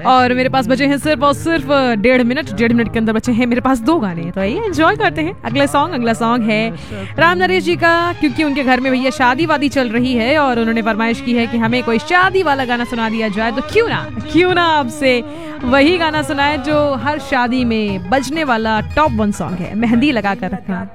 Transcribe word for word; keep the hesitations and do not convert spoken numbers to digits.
और मेरे पास बचे हैं सिर्फ और सिर्फ डेढ़ मिनट डेढ़ मिनट के अंदर बचे हैं मेरे पास दो गाने, तो आइए एंजॉय करते हैं अगला सॉन्ग। अगला सॉन्ग है राम नरेश जी का, क्योंकि उनके घर में भैया शादी वादी चल रही है और उन्होंने फरमाइश की है कि हमें कोई शादी वाला गाना सुना दिया जाए, तो क्यों ना क्यों ना आपसे वही गाना सुनाए जो हर शादी में बजने वाला टॉप वन सॉन्ग है, मेहंदी लगा कर रखना।